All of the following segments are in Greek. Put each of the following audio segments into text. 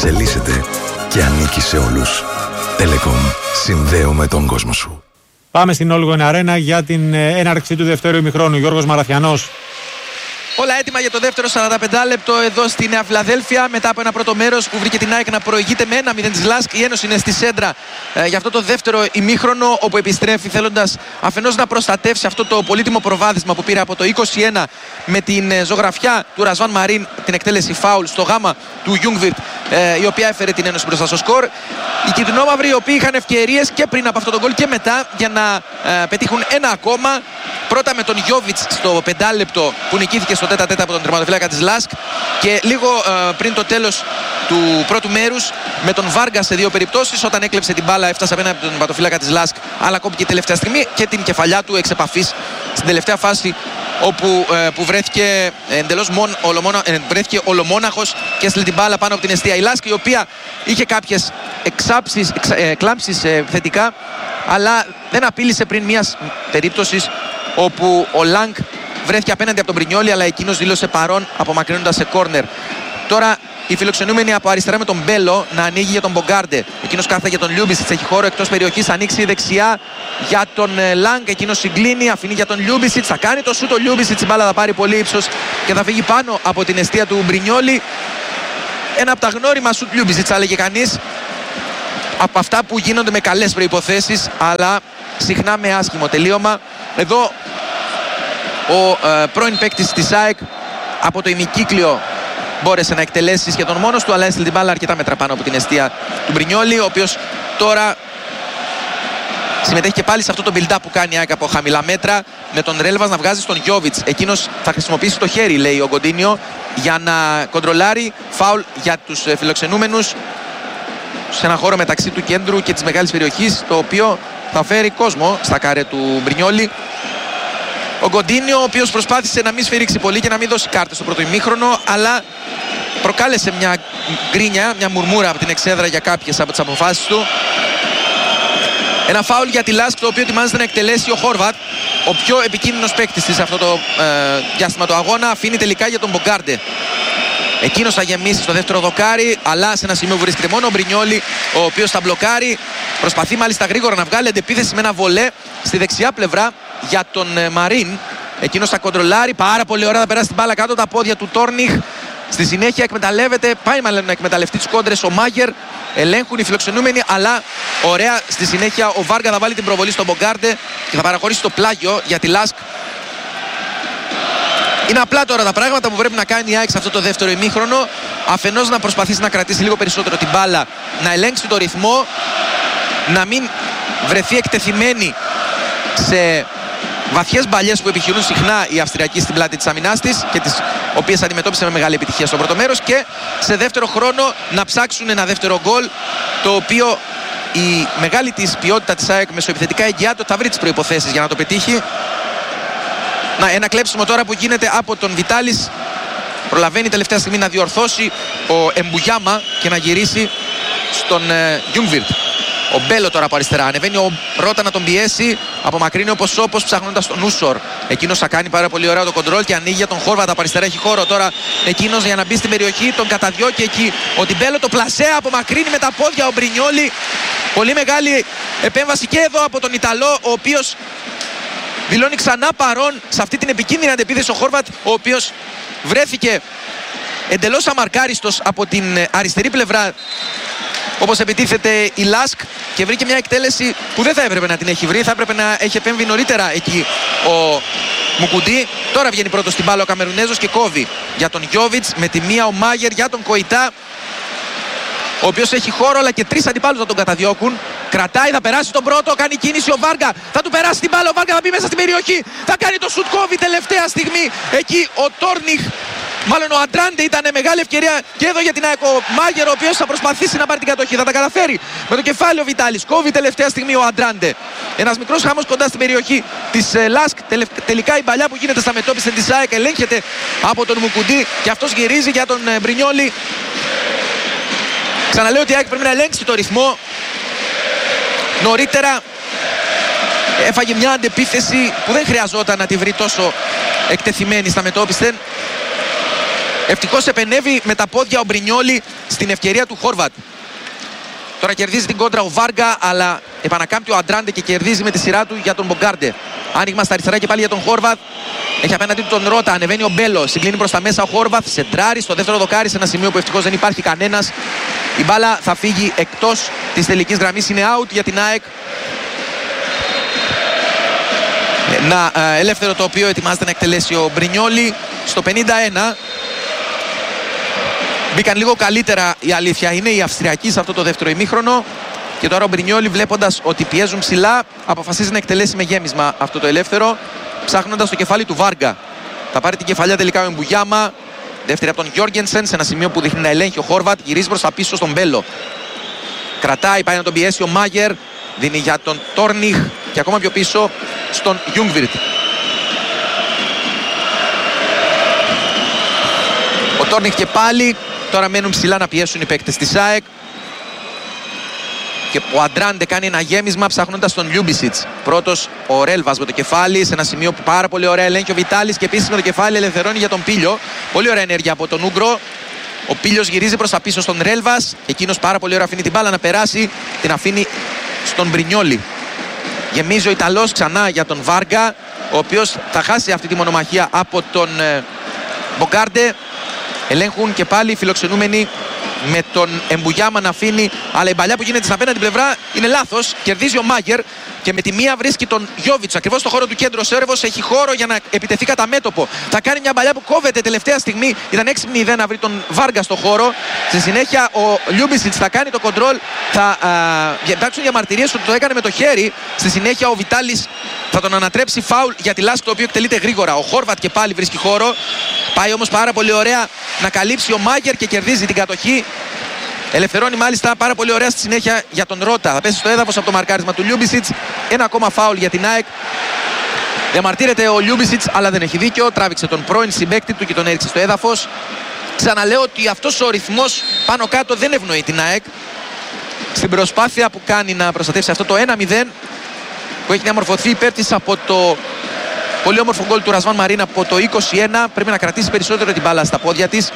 εξελίσσεται και ανήκει σε όλους. Telecom. Συνδέουμε τον κόσμο σου. Πάμε στην Όλγον Αρένα για την έναρξη του δεύτερου ημιχρόνου. Γιώργος Μαραθιανός. Όλα έτοιμα για το δεύτερο 45 λεπτό εδώ στη Νέα Φιλαδέλφια. Μετά από ένα πρώτο μέρος που βρήκε την ΑΕΚ να προηγείται με 1-0 της Λάσκ. Η Ένωση είναι στη σέντρα για αυτό το δεύτερο ημίχρονο, όπου επιστρέφει θέλοντας αφενός να προστατεύσει αυτό το πολύτιμο προβάδισμα που πήρε από το 21 με την ζωγραφιά του Ρασβάν Μαρίν, την εκτέλεση φάουλ στο γάμα του Γιούγκβιρτ, η οποία έφερε την Ένωση μπροστά στο σκορ. Οι κυτρινόμαυροι, οι οποίοι είχαν ευκαιρίες και πριν από αυτό το γκολ και μετά για να πετύχουν ένα ακόμα. Πρώτα με τον Γιόβιτς στο 5 λεπτό που νικήθηκε στο τέτα-τέτα από τον τερματοφύλακα της Λάσκ, και λίγο πριν το τέλος του πρώτου μέρους με τον Βάργα σε δύο περιπτώσεις. Όταν έκλεψε την μπάλα έφτασε απέναντι από τον τερματοφύλακα της Λάσκ, αλλά κόπηκε τελευταία στιγμή, και την κεφαλιά του εξ επαφής στην τελευταία φάση, όπου που βρέθηκε εντελώς βρέθηκε ολομόναχος και έστειλε την μπάλα πάνω από την εστία η Λάσκ, η οποία είχε κάποιες εκλάμψεις θετικά, αλλά δεν απείλησε πριν μιας περίπτωσης όπου ο Λάγκ βρέθηκε απέναντι από τον Μπρινιόλι, αλλά εκείνος δήλωσε παρόν απομακρύνοντας σε κόρνερ. Τώρα οι φιλοξενούμενοι από αριστερά με τον Μπέλο να ανοίγει για τον Μπογκάρντε. Εκείνος κάθεται για τον Λιούμπισιτς, έχει χώρο εκτός περιοχής, ανοίξει δεξιά για τον Λάγκ. Εκείνος συγκλίνει, αφήνει για τον Λιούμπισιτς, θα κάνει το σούτ ο Λιούμπισιτς, η μπάλα θα πάρει πολύ ύψος και θα φύγει πάνω από την εστία του Μπρινιόλι. Ένα από τα γνώριμα σούτ Λιούμπισιτς, θα έλεγε κανείς, από αυτά που γίνονται με καλές προϋποθέσεις, αλλά συχνά με άσχημο τελείωμα. Εδώ ο πρώην παίκτης της ΑΕΚ από το ημικύκλιο μπόρεσε να εκτελέσει σχεδόν μόνος του, αλλά έστειλε την μπάλα αρκετά μέτρα πάνω από την εστία του Μπρινιόλι, ο οποίος τώρα συμμετέχει και πάλι σε αυτό το build-up που κάνει η ΑΕΚ από χαμηλά μέτρα, με τον Ρέλβας να βγάζει στον Γιόβιτς. Εκείνος θα χρησιμοποιήσει το χέρι, λέει ο Γκοντίνιο, για να κοντρολάρει. Φάουλ για τους φιλοξενούμενους σε ένα χώρο μεταξύ του κέντρου και της μεγάλης περιοχής, το οποίο θα φέρει κόσμο στα καρέ του Μπρινιόλι. Ο Γκοντίνιο, ο οποίος προσπάθησε να μην σφυρίξει πολύ και να μην δώσει κάρτες στο πρώτο ημίχρονο, αλλά προκάλεσε μια γκρίνια, μια μουρμούρα από την εξέδρα για κάποιες από τις αποφάσεις του. Ένα φάουλ για τη Λάσκ, το οποίο ετοιμάζεται να εκτελέσει ο Χόρβατ, ο πιο επικίνδυνος παίκτης της αυτό το διάστημα του αγώνα. Αφήνει τελικά για τον Μπογκάρντε. Εκείνος θα γεμίσει στο δεύτερο δοκάρι, αλλά σε ένα σημείο που βρίσκεται μόνο ο Μπρινιόλι, ο οποίος θα μπλοκάρει. Προσπαθεί μάλιστα γρήγορα να βγάλει αντεπίθεση με ένα βολέ στη δεξιά πλευρά για τον Μαρίν. Εκείνος θα κοντρολάρει πάρα πολύ ωραία, θα περάσει την μπάλα κάτω από τα πόδια του Τόρνιχ. Στη συνέχεια εκμεταλλεύεται, πάει μάλλον να εκμεταλλευτεί τις κόντρες ο Μάγερ. Ελέγχουν οι φιλοξενούμενοι, αλλά ωραία στη συνέχεια ο Βάργα θα βάλει την προβολή στον Μπογκάρντε και θα παραχωρήσει το πλάγιο για τη Λάσκ. Είναι απλά τώρα τα πράγματα που πρέπει να κάνει η ΑΕΚ σε αυτό το δεύτερο ημίχρονο. Αφενός να προσπαθήσει να κρατήσει λίγο περισσότερο την μπάλα, να ελέγξει το ρυθμό, να μην βρεθεί εκτεθειμένη σε βαθιές μπαλιές που επιχειρούν συχνά οι Αυστριακοί στην πλάτη της αμυνάς της και τις οποίες αντιμετώπισε με μεγάλη επιτυχία στο πρώτο μέρος, και σε δεύτερο χρόνο να ψάξουν ένα δεύτερο γκολ, το οποίο η μεγάλη της ποιότητα της ΑΕΚ μεσοεπιθετικά εγγυάται ότι θα βρει τις προϋποθέσεις για να το πετύχει. Ένα κλέψιμο τώρα που γίνεται από τον Βιτάλης. Προλαβαίνει τελευταία στιγμή να διορθώσει ο Εμπουγιάμα και να γυρίσει στον Γιούγκβιρτ. Ο Μπέλο τώρα από αριστερά. Ανεβαίνει ο Ρότα να τον πιέσει. Απομακρύνει όπως ψάχνοντας τον Ούσορ. Εκείνος θα κάνει πάρα πολύ ωραίο το κοντρόλ και ανοίγει για τον Χόρβατ από αριστερά. Έχει χώρο τώρα εκείνος για να μπει στην περιοχή. Τον καταδιώκει εκεί ο Τιμπέλο. Το πλασέ απομακρύνει με τα πόδια ο Μπρινιόλι. Πολύ μεγάλη επέμβαση και εδώ από τον Ιταλό, ο οποίος δηλώνει ξανά παρόν σε αυτή την επικίνδυνη αντεπίθεση ο Χόρβατ, ο οποίος βρέθηκε εντελώς αμαρκάριστος από την αριστερή πλευρά όπως επιτίθεται η Λάσκ, και βρήκε μια εκτέλεση που δεν θα έπρεπε να την έχει βρει. Θα έπρεπε να έχει επέμβει νωρίτερα εκεί ο Μουκουντή. Τώρα βγαίνει πρώτος στην μπάλα ο Καμερουνέζος και κόβει για τον Γιόβιτς, με τη μία ο Μάγερ για τον Κοϊτά, ο οποίος έχει χώρο, αλλά και τρεις αντιπάλους να τον καταδιώκουν. Κρατάει, θα περάσει τον πρώτο, κάνει κίνηση ο Βάργα, θα του περάσει την μπάλα, ο Βάργα θα μπει μέσα στην περιοχή, θα κάνει το σουτ, κόβει τελευταία στιγμή εκεί ο Τόρνιχ. Μάλλον ο Αντράντε, ήταν μεγάλη ευκαιρία και εδώ για την ΑΕΚ. Ο Μάγερ, ο οποίος θα προσπαθήσει να πάρει την κατοχή, θα τα καταφέρει με το κεφάλι ο Βιτάλης. Κόβει τελευταία στιγμή ο Αντράντε. Ένας μικρός χαμός κοντά στην περιοχή της Λάσκ. Τελικά η παλιά που γίνεται στα μετώπιση της ΑΕΚ ελέγχεται από τον Μουκουντή και αυτός γυρίζει για τον Μπρινιόλι. Ξαναλέω ότι η ΑΕΚ πρέπει να ελέγξει το ρυθμό. Νωρίτερα έφαγε μια αντεπίθεση που δεν χρειαζόταν να τη βρει τόσο εκτεθειμένη στα μετώπιστε. Ευτυχώς επενεύει με τα πόδια ο Μπρινιόλι στην ευκαιρία του Χόρβατ. Τώρα κερδίζει την κόντρα ο Βάργα, αλλά επανακάμπτει ο Αντράντε και κερδίζει με τη σειρά του για τον Μπογκάρντε. Άνοιγμα στα αριστερά και πάλι για τον Χόρβατ. Έχει απέναντι του τον Ρώτα, ανεβαίνει ο Μπέλο, συγκλίνει προς τα μέσα ο Χόρβατ, σεντράρει στο δεύτερο δοκάρι σε ένα σημείο που ευτυχώς δεν υπάρχει κανένας. Η μπάλα θα φύγει εκτός της τελικής γραμμής, είναι out για την ΑΕΚ. Ένα ελεύθερο το οποίο ετοιμάζεται να εκτελέσει ο Μπρινιόλι στο 51. Μπήκαν λίγο καλύτερα, η αλήθεια είναι, οι Αυστριακοί σε αυτό το δεύτερο ημίχρονο. Και τώρα ο Μπρινιόλι, βλέποντας ότι πιέζουν ψηλά, αποφασίζει να εκτελέσει με γέμισμα αυτό το ελεύθερο, ψάχνοντας το κεφάλι του Βάργα. Θα πάρει την κεφαλιά τελικά ο Εμπουγιάμα. Δεύτερη από τον Γιόργενσεν, σε ένα σημείο που δείχνει να ελέγχει ο Χόρβατ. Γυρίζει προς τα πίσω στον Μπέλο. Κρατάει, πάει να τον πιέσει ο Μάγερ. Δίνει για τον Τόρνιχ και ακόμα πιο πίσω στον Γιούγκβιρτ. Ο Τόρνιχ και πάλι. Τώρα μένουν ψηλά να πιέσουν οι παίκτες της ΑΕΚ. Και ο Αντράντε κάνει ένα γέμισμα ψάχνοντας τον Λιούμπισιτς. Πρώτος ο Ρέλβας με το κεφάλι, σε ένα σημείο που πάρα πολύ ωραία ελέγχει ο Βιτάλης και επίσης με το κεφάλι ελευθερώνει για τον Πίλιο. Πολύ ωραία ενέργεια από τον Ούγκρο. Ο Πίλιος γυρίζει προς τα πίσω στον Ρέλβας. Εκείνος πάρα πολύ ωραία αφήνει την μπάλα να περάσει. Την αφήνει στον Μπρινιόλι. Γεμίζει ο Ιταλός ξανά για τον Βάργα, ο οποίος θα χάσει αυτή τη μονομαχία από τον Μπογκάρντε. Ελέγχουν και πάλι οι φιλοξενούμενοι με τον Εμπουγιάμα να αφήνει, αλλά η παλιά που γίνεται στην απέναντι πλευρά είναι λάθος. Κερδίζει ο Μάγερ και με τη μία βρίσκει τον Γιόβιτς ακριβώς στο χώρο του κέντρου. Ο Σέρβος έχει χώρο για να επιτεθεί κατά μέτωπο. Θα κάνει μια παλιά που κόβεται τελευταία στιγμή. Ήταν έξυπνη ιδέα να βρει τον Βάργα στο χώρο. Στη συνέχεια ο Λιούμπισιτς θα κάνει το κοντρόλ. Θα υπάρξουν διαμαρτυρίες ότι το έκανε με το χέρι. Στη συνέχεια ο Βιτάλης θα τον ανατρέψει φάουλ για τη Λάσκ, το οποίο εκτελείται γρήγορα. Ο Χόρβατ και πάλι βρίσκει χώρο. Πάει όμως πάρα πολύ ωραία να καλύψει ο Μάγερ και κερδίζει την κατοχή. Ελευθερώνει μάλιστα πάρα πολύ ωραία στη συνέχεια για τον Ρώτα. Θα πέσει στο έδαφος από το μαρκάρισμα του Λιούμπισιτς. Ένα ακόμα φάουλ για την ΑΕΚ. Διαμαρτύρεται ο Λιούμπισιτς, αλλά δεν έχει δίκιο. Τράβηξε τον πρώην συμπαίκτη του και τον έριξε στο έδαφος. Ξαναλέω ότι αυτός ο ρυθμός πάνω κάτω δεν ευνοεί την ΑΕΚ στην προσπάθεια που κάνει να προστατεύσει αυτό το 1-0 που έχει διαμορφωθεί υπέρ της από το πολύ όμορφο γκολ του Ρασβάν Μαρίν από το 21. Πρέπει να κρατήσει περισσότερο την μπάλα στα πόδια της.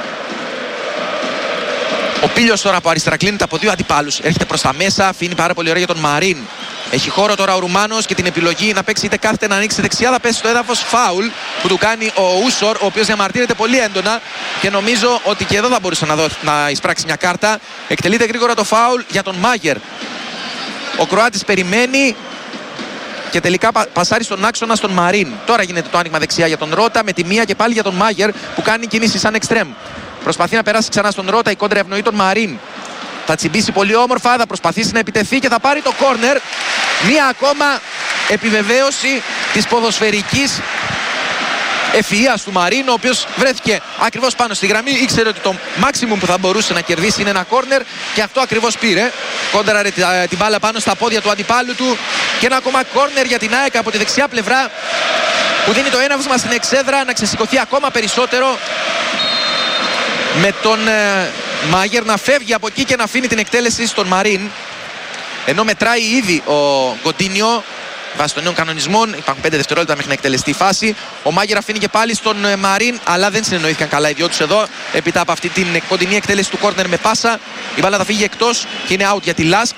Ο Πίλιος τώρα από αριστερά κλείνεται από δύο αντιπάλους. Έρχεται προς τα μέσα, αφήνει πάρα πολύ ωραία για τον Μαρίν. Έχει χώρο τώρα ο Ρουμάνος και την επιλογή να παίξει είτε κάθεται να ανοίξει δεξιά. Θα πέσει στο έδαφος φάουλ που του κάνει ο Ούσορ, ο οποίος διαμαρτύρεται πολύ έντονα και νομίζω ότι και εδώ θα μπορούσε να εισπράξει μια κάρτα. Εκτελείται γρήγορα το φάουλ για τον Μάγερ. Ο Κροάτης περιμένει και τελικά πασάρει στον άξονα στον Μαρίν. Τώρα γίνεται το άνοιγμα δεξιά για τον Ρώτα με τη μία και πάλι για τον Μάγερ που κάνει κίνηση σαν εξτρέμ. Προσπαθεί να περάσει ξανά στον Ρώτα, η κόντρα ευνοεί τον Μαρίν. Θα τσιμπήσει πολύ όμορφα, θα προσπαθήσει να επιτεθεί και θα πάρει το κόρνερ. Μία ακόμα επιβεβαίωση της ποδοσφαιρικής ευφυΐας του Μαρίν, ο οποίος βρέθηκε ακριβώς πάνω στη γραμμή. Ήξερε ότι το maximum που θα μπορούσε να κερδίσει είναι ένα κόρνερ και αυτό ακριβώς πήρε. Κόντραρε την μπάλα πάνω στα πόδια του αντιπάλου του και ένα ακόμα κόρνερ για την ΑΕΚ από τη δεξιά πλευρά που δίνει το έναυσμα στην εξέδρα να ξεσηκωθεί ακόμα περισσότερο, με τον Μάγερ να φεύγει από εκεί και να αφήνει την εκτέλεση στον Μαρίν, ενώ μετράει ήδη ο Γκοντίνιο βάσει των νέων κανονισμών. Υπάρχουν 5 δευτερόλεπτα μέχρι να εκτελεστεί η φάση. Ο Μάγερ αφήνει και πάλι στον Μαρίν, αλλά δεν συνεννοήθηκαν καλά οι δυο τους εδώ. Έπειτα από αυτή την κοντινή εκτέλεση του κόρνερ με πάσα, η μπάλα θα φύγει εκτός και είναι out για τη Λάσκ.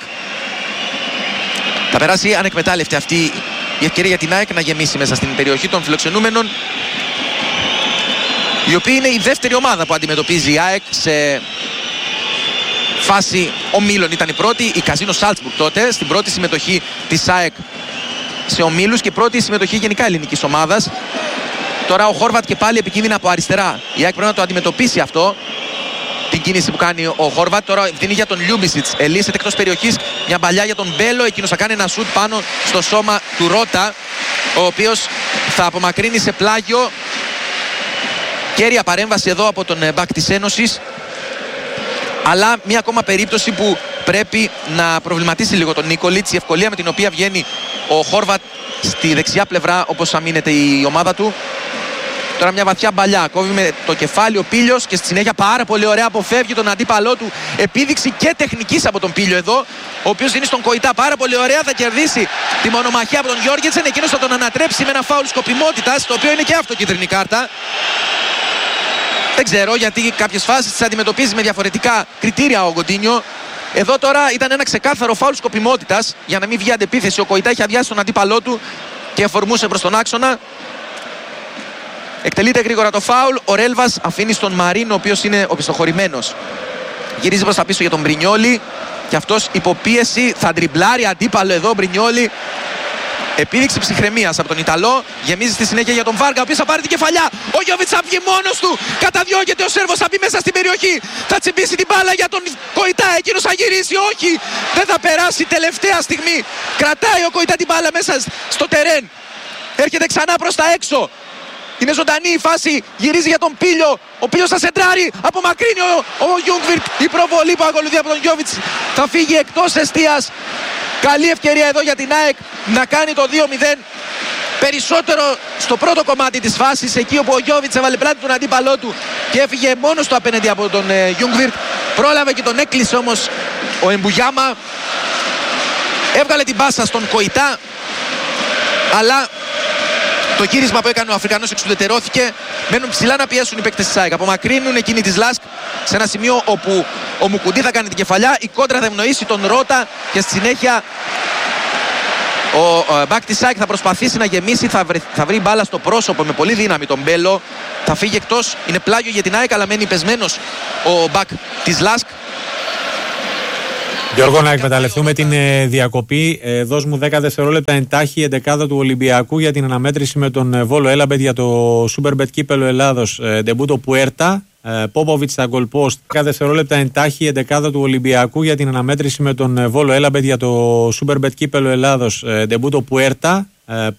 Θα περάσει ανεκμετάλλευτη αυτή η ευκαιρία για την ΑΕΚ να γεμίσει μέσα στην περιοχή των φιλοξενούμενων, η οποία είναι η δεύτερη ομάδα που αντιμετωπίζει η ΑΕΚ σε φάση ομίλων. Ήταν η πρώτη, η Καζίνο Σάλτσμπουργκ τότε, στην πρώτη συμμετοχή της ΑΕΚ σε ομίλους και πρώτη συμμετοχή γενικά ελληνικής ομάδας. Τώρα ο Χόρβατ και πάλι επικίνδυνα από αριστερά. Η ΑΕΚ πρέπει να το αντιμετωπίσει αυτό, την κίνηση που κάνει ο Χόρβατ. Τώρα δίνει για τον Λιούμπισιτς, ελύσσεται εκτός περιοχής, μια παλιά για τον Μπέλο. Εκείνος θα κάνει ένα σουτ πάνω στο σώμα του Ρώτα, ο οποίος θα απομακρύνει σε πλάγιο. Κέρια παρέμβαση εδώ από τον μπακ της Ένωσης, αλλά μια ακόμα περίπτωση που πρέπει να προβληματίσει λίγο τον Νίκολιτς, η ευκολία με την οποία βγαίνει ο Χόρβατ στη δεξιά πλευρά όπως αμήνεται η ομάδα του. Τώρα μια βαθιά μπαλιά, κόβει με το κεφάλι ο Πίλιος και στη συνέχεια πάρα πολύ ωραία αποφεύγει τον αντίπαλό του. Επίδειξη και τεχνικής από τον Πίλιο εδώ, ο οποίος δίνει στον Κοϊτά πάρα πολύ ωραία, θα κερδίσει τη μονομαχία από τον Γιόργενσεν. Εκείνος θα τον ανατρέψει με ένα φάουλ σκοπιμότητας, το οποίο είναι και αυτό κίτρινη κάρτα. Δεν ξέρω γιατί κάποιες φάσεις τις αντιμετωπίζει με διαφορετικά κριτήρια ο Γκοντίνιο. Εδώ τώρα ήταν ένα ξεκάθαρο φάουλ σκοπιμότητας για να μην βγει αντεπίθεση. Ο Κοϊτά είχε αδειάσει τον αντίπαλό του και εφορμούσε προς τον άξονα. Εκτελείται γρήγορα το φάουλ. Ο Ρέλβας αφήνει στον Μαρίνο, ο οποίος είναι ο πιστοχωρημένος. Γυρίζει προς τα πίσω για τον Μπρινιόλι. Και αυτός υποπίεση θα ντριμπλάρει αντίπαλο εδώ ο Μπρινιόλι. Επίδειξη ψυχραιμίας από τον Ιταλό. Γεμίζει στη συνέχεια για τον Βάργα, ο οποίος θα πάρει την κεφαλιά. Ο Γιόβιτς θα βγει μόνος του. Καταδιώκεται ο Σέρβος, θα μπει μέσα στην περιοχή. Θα τσιμπήσει την μπάλα για τον Κοϊτά. Εκείνος θα γυρίσει. Όχι, δεν θα περάσει τελευταία στιγμή. Κρατάει ο Κοϊτά την μπάλα μέσα στο τερέν. Έρχεται ξανά προς τα έξω. Είναι ζωντανή η φάση. Γυρίζει για τον Πίλιο. Ο Πίλιος θα σεντράρει. Απομακρύνει ο Γιούγκβιρτ. Η προβολή που ακολουθεί από τον Γιόβιτς θα φύγει εκτός εστίας. Καλή ευκαιρία εδώ για την ΑΕΚ να κάνει το 2-0. Περισσότερο στο πρώτο κομμάτι της φάσης, εκεί όπου ο Γιόβιτς έβαλε πλάτη τον αντίπαλό του και έφυγε μόνος του απέναντι από τον Γιούγκβιρτ. Πρόλαβε και τον έκλεισε όμως ο Εμπουγιάμα. Έβγαλε την πάσα στον Κοϊτά, αλλά το γύρισμα που έκανε ο Αφρικανός εξουδετερώθηκε. Μένουν ψηλά να πιέσουν οι παίκτες της ΑΕΚ. Απομακρύνουν εκείνη της Λάσκ σε ένα σημείο όπου ο Μουκουντή θα κάνει την κεφαλιά. Η κόντρα θα ευνοήσει τον Ρώτα και στη συνέχεια ο μπακ της ΑΕΚ θα προσπαθήσει να γεμίσει. Θα βρει μπάλα στο πρόσωπο με πολύ δύναμη τον Μπέλο. Θα φύγει εκτός. Είναι πλάγιο για την ΑΕΚ, αλλά μένει πεσμένος ο μπακ της Λάσκ. Γιώργο, να εκμεταλλευτούμε την διακοπή. Δώσ' μου 10 δευτερόλεπτα εντάχει εντεκάδα του Ολυμπιακού για την αναμέτρηση με τον Βόλο Έλαμπετ για το Superbet Κύπελλο Ελλάδος. Ντεμπούτο Πουέρτα, Πόποβιτς στα γκολ post. 10 δευτερόλεπτα εντάχει εντεκάδα του Ολυμπιακού για την αναμέτρηση με τον Βόλο Έλαμπετ για το Superbet Κύπελλο Ελλάδος. Ντεμπούτο Πουέρτα.